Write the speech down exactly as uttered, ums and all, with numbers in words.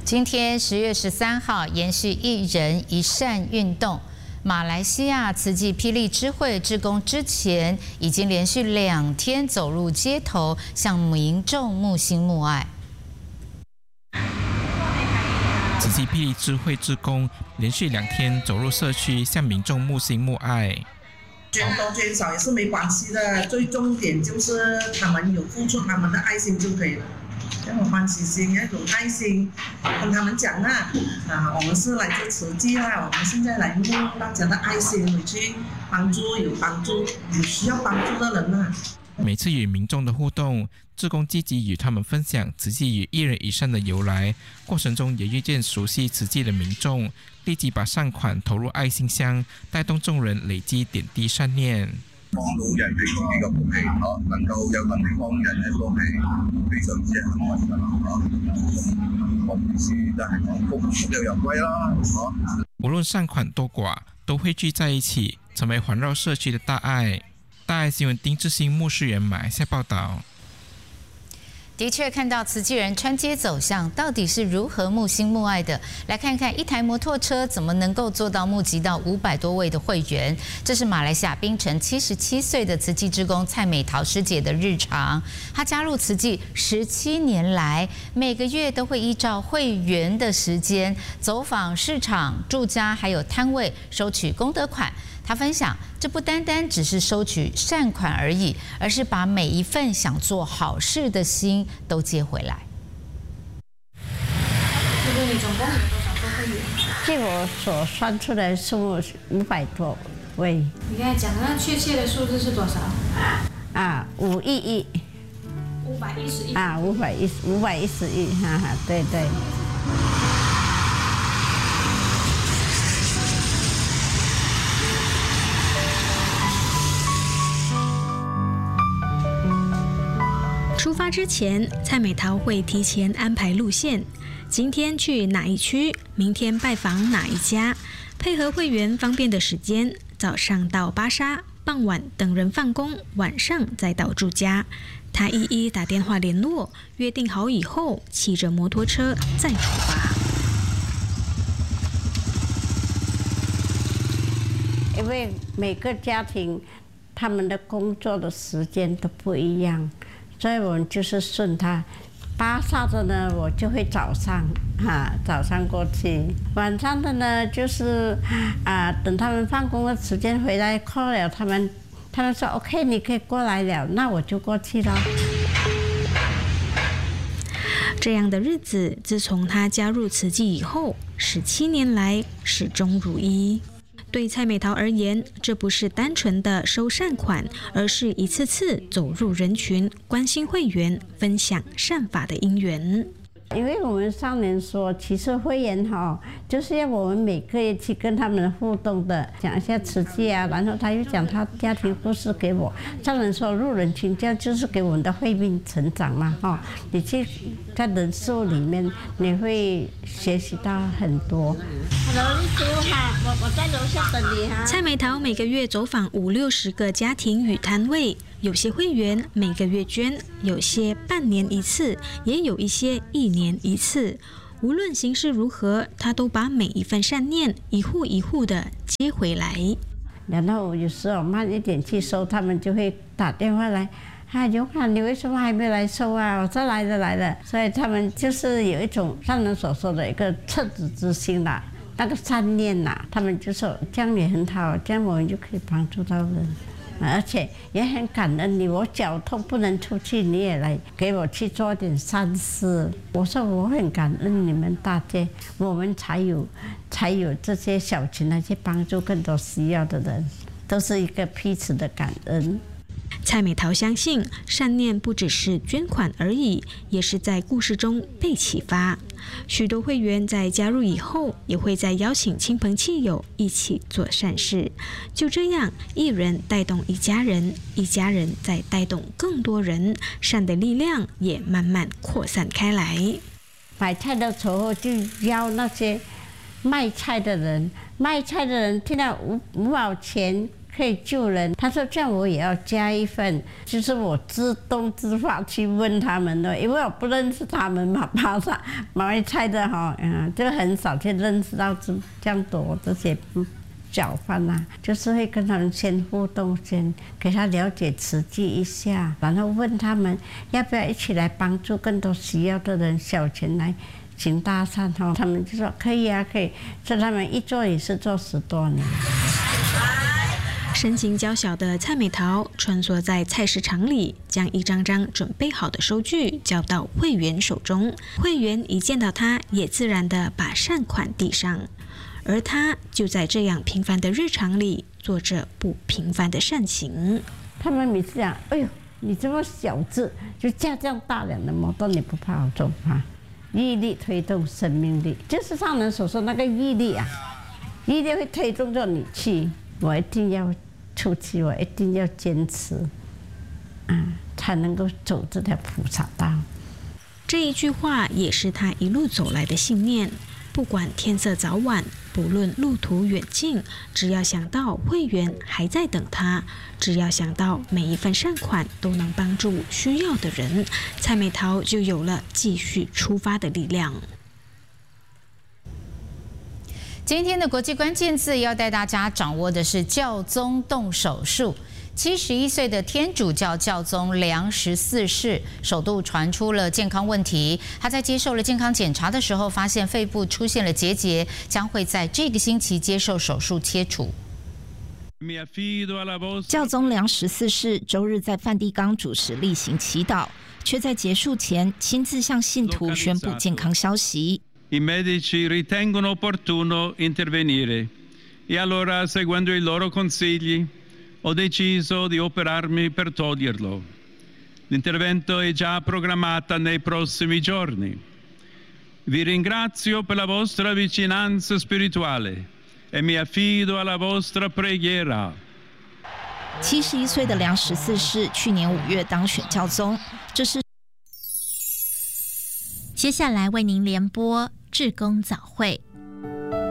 今天十月十三号，延续一人一善运动，马来西亚慈济霹雳智慧志工之前已经连续两天走入街头，向民众募心募爱。 慈济霹雳智慧志工连续两天走入社区，向民众募心募爱。 捐多捐少也是没关系的，最重点就是他们有付出他们的爱心就可以了。要有欢喜心，要有爱心，跟他们讲啊，啊，我们是来自慈济啦，我们现在来募大家的爱心回去帮助有帮助有需要帮助的人啊。 每次与民众的互动，志工积极与他们分享慈济与一人一善的由来，过程中也遇见熟悉慈济的民众，立即把善款投入愛心箱，帶動眾人累積點滴善念。 幫到人哋自己嘅福氣嚇，能夠有能力幫人咧，都係非常之幸運㗎啦嚇。我平時都係講福有有歸啦嚇。 無論善款多寡，都匯聚在一起，成為環繞社區的大愛。大愛新聞丁志興牧師員馬來西亞報道。 的确看到慈济人穿街走巷，到底是如何募心募爱的？来看看一台摩托车怎么能够做到募集到五百多位的会员？这是马来西亚槟城七十七岁的慈济志工蔡美桃师姐的日常。她加入慈济十七年来，每个月都会依照会员的时间走访市场、住家还有摊位，收取功德款。他分享，这不单单只是收取善款而已，而是把每一份想做好事的心都接回来。 这个你总共有多少个会员？ 据我所算出来数五百多位。 你刚才讲那确切的数字是多少？ 啊，五亿亿。 五百一十亿。 啊，五百一五百一十亿，哈哈，对对。 出发之前，蔡美桃会提前安排路线，今天去哪一区，明天拜访哪一家，配合会员方便的时间，早上到巴沙，傍晚等人放工，晚上再到住家。她一一打电话联络，约定好以后，骑着摩托车再出发。 因为每个家庭他们的工作的时间都不一样。所以我们就是顺他，巴沙的呢，我就会早上哈、啊，早上过去；晚上的呢，就是啊，等他们放工的时间回来 call 了他们，他们说 OK， 你可以过来了，那我就过去了。 这样的日子，自从他加入慈济以后，十七年来始终如一。对蔡美桃而言，这不是单纯的收善款，而是一次次走入人群，关心会员，分享善法的因缘。 因为我们上年说，其实会员哈，就是要我们每个月去跟他们互动的，讲一下慈济啊，然后他又讲他家庭故事给我。上人说入人群，这样就是给我们的慧命成长嘛，哈，你去在人数里面，你会学习到很多。Hello， 你好，我我在楼下等你哈。 蔡美桃每个月走访五六十个家庭与摊位，有些会员每个月捐，有些半年一次，也有一些一年一次。无论形式如何，他都把每一份善念一户一户的接回来。 然后有时候慢一点去收，他们就会打电话来。啊，勇汉，你为什么还没来收啊？我说来了来了，所以他们就是有一种上人所说的一个赤子之心啦，那个善念呐，他们就说这样也很好，这样我们就可以帮助到人，而且也很感恩你。我脚痛不能出去，你也来给我去做点善事。我说我很感恩你们大家，我们才有才有这些小群来去帮助更多需要的人，都是一个彼此的感恩。 蔡美桃相信，善念不只是捐款而已，也是在故事中被启发。许多会员在加入以后，也会再邀请亲朋戚友一起做善事。就这样，一人带动一家人，一家人再带动更多人，善的力量也慢慢扩散开来。 买菜的时候就邀那些卖菜的人，卖菜的人听到五五毛钱。 可以救人。他说这样我也要加一份，就是我自动自发去问他们的，因为我不认识他们嘛，马上马来菜的哈，嗯，就很少去认识到这这样多这些小贩呐，就是会跟他们先互动，先给他了解慈济一下，然后问他们要不要一起来帮助更多需要的人，小钱来行大善哈，他们就说可以啊，可以。所以他们一做也是做十多年。 身形娇小的蔡美桃穿梭在菜市场里，将一张张准备好的收据交到会员手中。会员一见到她，也自然地把善款递上。而她就在这样平凡的日常里，做着不平凡的善行。 他们每次讲：“哎呦，你这么小只，就驾这样大辆的摩托，你不怕？我说不怕。毅力推动生命力，就是上人所说那个毅力啊，毅力会推动着你去。我一定要出去，我一定要坚持，啊，才能够走这条菩萨道。” 这一句话也是他一路走来的信念。不管天色早晚，不论路途远近，只要想到会员还在等他，只要想到每一份善款都能帮助需要的人，蔡美桃就有了继续出发的力量。 今天的国际关键字要带大家掌握的是教宗动手术。七十一岁的天主教教宗梁十四世首度传出了健康问题。他在接受了健康检查的时候，发现肺部出现了结节，将会在这个星期接受手术切除。 教宗梁十四世周日在梵蒂冈主持例行祈祷，却在结束前亲自向信徒宣布健康消息。 I medici ritengono opportuno intervenire e allora, seguendo i loro consigli, ho deciso di operarmi per toglierlo. L'intervento è già programmato nei prossimi giorni. Vi ringrazio per la vostra vicinanza spirituale e mi affido alla vostra preghiera. 七十一岁的梁十四世去年五月当选教宗，这是接下来为您联播志工早会。